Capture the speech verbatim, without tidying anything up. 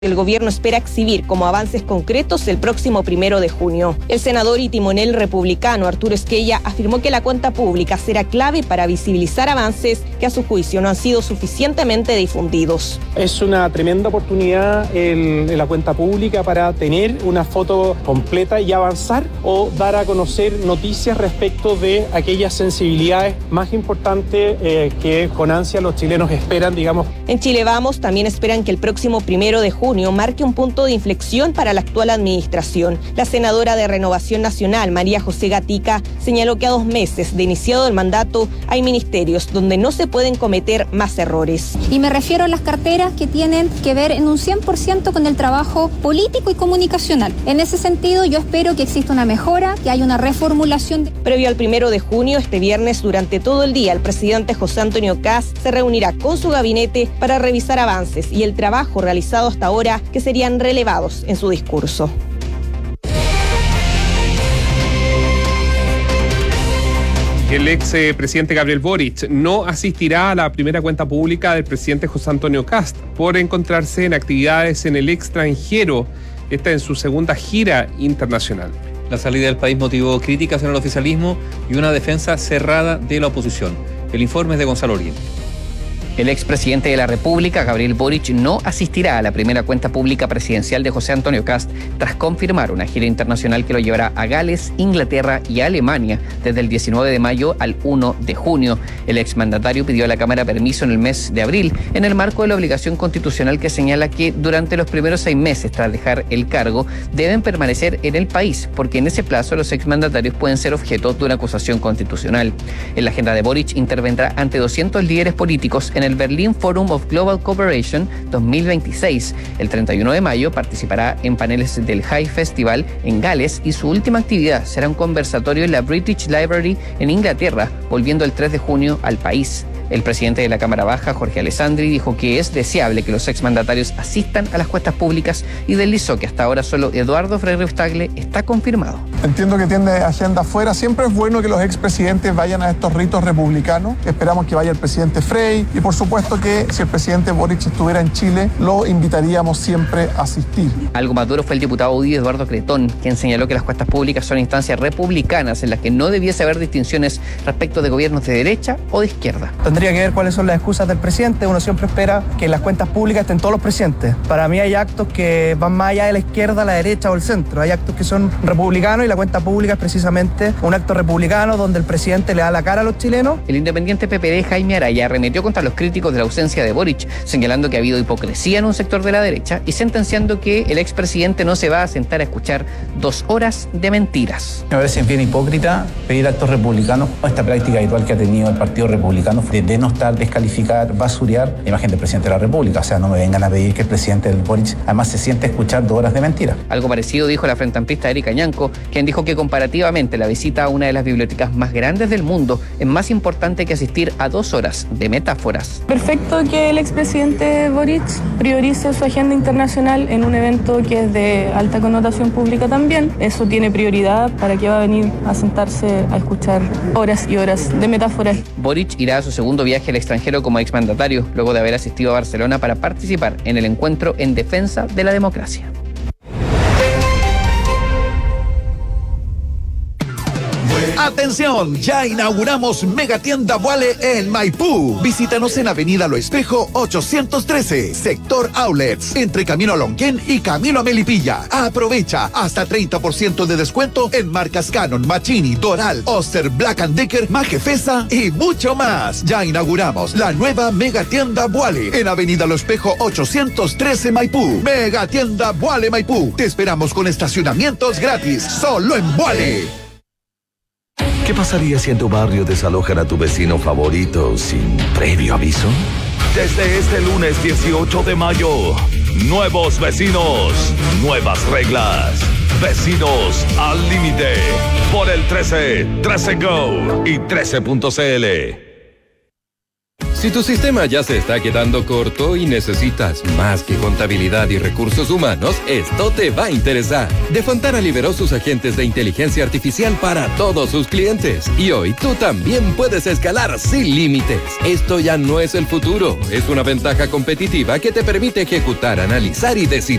El gobierno espera exhibir como avances concretos el próximo primero de junio. El senador y timonel republicano Arturo Esquella afirmó que la cuenta pública será clave para visibilizar avances que a su juicio no han sido suficientemente difundidos. Es una tremenda oportunidad el, en la cuenta pública para tener una foto completa y avanzar o dar a conocer noticias respecto de aquellas sensibilidades más importantes eh, que con ansia los chilenos esperan, digamos. En Chile Vamos también esperan que el próximo primero de junio marque un punto de inflexión para la actual administración. La senadora de Renovación Nacional, María José Gatica, señaló que a dos meses de iniciado el mandato hay ministerios donde no se pueden cometer más errores. Y me refiero a las carteras que tienen que ver en un cien por ciento con el trabajo político y comunicacional. En ese sentido, yo espero que exista una mejora, que haya una reformulación. De... Previo al primero de junio, este viernes, durante todo el día, el presidente José Antonio Kast se reunirá con su gabinete para revisar avances y el trabajo realizado hasta ahora que serían relevados en su discurso. El ex eh, presidente Gabriel Boric no asistirá a la primera cuenta pública del presidente José Antonio Kast por encontrarse en actividades en el extranjero, esta en su segunda gira internacional. La salida del país motivó críticas en el oficialismo y una defensa cerrada de la oposición. El informe es de Gonzalo Oriente. El expresidente de la República, Gabriel Boric, no asistirá a la primera cuenta pública presidencial de José Antonio Kast tras confirmar una gira internacional que lo llevará a Gales, Inglaterra y Alemania desde el diecinueve de mayo al uno de junio. El exmandatario pidió a la Cámara permiso en el mes de abril en el marco de la obligación constitucional que señala que durante los primeros seis meses tras dejar el cargo deben permanecer en el país, porque en ese plazo los exmandatarios pueden ser objeto de una acusación constitucional. En la agenda de Boric intervendrá ante doscientos líderes políticos en el Berlin Forum of Global Cooperation dos mil veintiséis. El treinta y uno de mayo participará en paneles del High Festival en Gales y su última actividad será un conversatorio en la British Library en Inglaterra, volviendo el tres de junio al país. El presidente de la Cámara Baja, Jorge Alessandri, dijo que es deseable que los exmandatarios asistan a las cuentas públicas y deslizó que hasta ahora solo Eduardo Freire Tagle está confirmado. Entiendo que tiene agenda afuera. Siempre es bueno que los expresidentes vayan a estos ritos republicanos. Esperamos que vaya el presidente Frey y por supuesto que si el presidente Boric estuviera en Chile, lo invitaríamos siempre a asistir. Algo más duro fue el diputado U D I Eduardo Cretón, quien señaló que las cuentas públicas son instancias republicanas en las que no debiese haber distinciones respecto de gobiernos de derecha o de izquierda. Tendría que ver cuáles son las excusas del presidente. Uno siempre espera que en las cuentas públicas estén todos los presidentes. Para mí hay actos que van más allá de la izquierda, la derecha o el centro. Hay actos que son republicanos y la cuenta pública es precisamente un acto republicano donde el presidente le da la cara a los chilenos. El independiente P P D Jaime Araya arremetió contra los críticos de la ausencia de Boric, señalando que ha habido hipocresía en un sector de la derecha y sentenciando que el expresidente no se va a sentar a escuchar dos horas de mentiras. Me parece bien hipócrita pedir actos republicanos, esta práctica habitual que ha tenido el Partido Republicano de denostar, descalificar, basurear la imagen del presidente de la República. O sea, no me vengan a pedir que el presidente del Boric además se siente a escuchar dos horas de mentira. Algo parecido dijo la frentampista Erika Ñanco, quien dijo que comparativamente la visita a una de las bibliotecas más grandes del mundo es más importante que asistir a dos horas de metáforas. Perfecto que el expresidente Boric priorice su agenda internacional en un evento que es de alta connotación pública también. Eso tiene prioridad. ¿Para qué va a venir a sentarse a escuchar horas y horas de metáforas? Boric irá a su segundo viaje al extranjero como exmandatario, luego de haber asistido a Barcelona para participar en el encuentro en defensa de la democracia. ¡Atención! Ya inauguramos Megatienda Vuale en Maipú. Visítanos en Avenida Lo Espejo ochocientos trece, sector Outlets, entre Camino a Lonquén y Camino a Melipilla. Aprovecha hasta treinta por ciento de descuento en marcas Canon, Machini, Doral, Oster, Black and Decker, Majefesa y mucho más. Ya inauguramos la nueva Megatienda Vuale en Avenida Lo Espejo ochocientos trece, Maipú. Megatienda Vuale Maipú. Te esperamos con estacionamientos gratis, solo en Vuale. ¿Qué pasaría si en tu barrio desalojan a tu vecino favorito sin previo aviso? Desde este lunes dieciocho de mayo, nuevos vecinos, nuevas reglas. Vecinos al límite. Por el trece, trece Go y trece punto c l. Si tu sistema ya se está quedando corto y necesitas más que contabilidad y recursos humanos, esto te va a interesar. Defontana liberó sus agentes de inteligencia artificial para todos sus clientes. Y hoy tú también puedes escalar sin límites. Esto ya no es el futuro, es una ventaja competitiva que te permite ejecutar, analizar y decidir